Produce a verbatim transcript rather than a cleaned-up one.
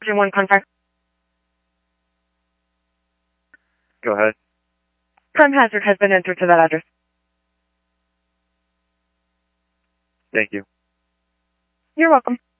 Version one contact. Go ahead. Crime hazard has been entered to that address. Thank you. You're welcome.